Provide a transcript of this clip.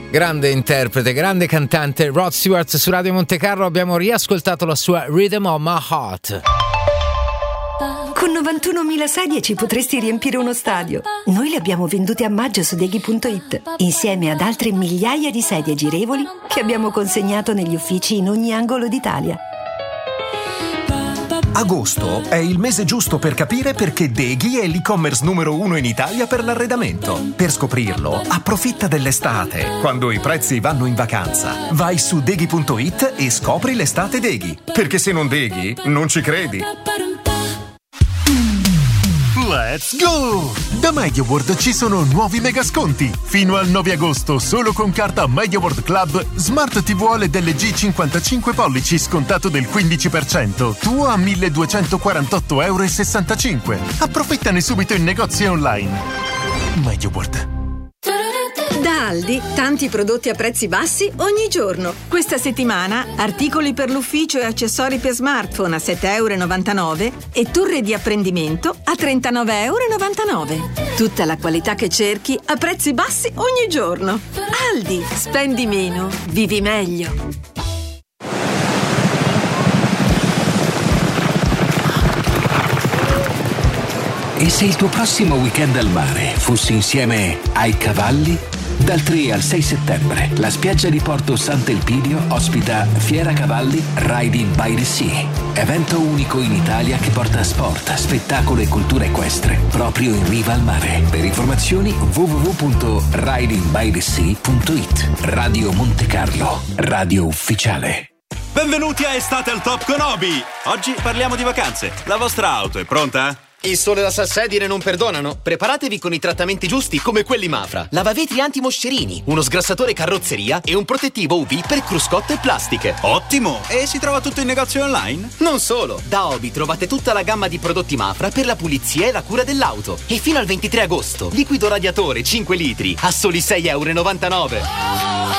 Grande interprete, grande cantante Rod Stewart su Radio Monte Carlo. Abbiamo riascoltato la sua Rhythm of My Heart. Con 91.000 sedie ci potresti riempire uno stadio. Noi le abbiamo vendute a maggio su Deghi.it, insieme ad altre migliaia di sedie girevoli che abbiamo consegnato negli uffici in ogni angolo d'Italia. Agosto è il mese giusto per capire perché Deghi è l'e-commerce numero 1 in Italia per l'arredamento. Per scoprirlo, approfitta dell'estate, quando i prezzi vanno in vacanza. Vai su Deghi.it e scopri l'estate Deghi. Perché se non Deghi, non ci credi. Let's go! Da MediaWorld ci sono nuovi mega sconti. Fino al 9 agosto, solo con carta MediaWorld Club, Smart TV OLED LG 55 pollici scontato del 15%, tuo a €1.248,65. Approfittane subito in negozi e online. MediaWorld. Da Aldi, tanti prodotti a prezzi bassi ogni giorno. Questa settimana, articoli per l'ufficio e accessori per smartphone a €7,99 e torre di apprendimento a €39,99. Tutta la qualità che cerchi a prezzi bassi ogni giorno. Aldi, spendi meno, vivi meglio. E se il tuo prossimo weekend al mare fosse insieme ai cavalli? Dal 3 al 6 settembre, la spiaggia di Porto Sant'Elpidio ospita Fiera Cavalli Riding by the Sea, evento unico in Italia che porta sport, spettacolo e cultura equestre proprio in riva al mare. Per informazioni www.ridingbythesea.it. Radio Monte Carlo, radio ufficiale. Benvenuti a Estate al Top con Obi. Oggi parliamo di vacanze. La vostra auto è pronta? Il sole e la salsedine non perdonano. Preparatevi con i trattamenti giusti come quelli Mafra. Lavavetri anti-moscerini, uno sgrassatore carrozzeria e un protettivo UV per cruscotte e plastiche. Ottimo! E si trova tutto in negozio online? Non solo, da Obi trovate tutta la gamma di prodotti Mafra per la pulizia e la cura dell'auto. E fino al 23 agosto, liquido radiatore 5 litri a soli €6,99.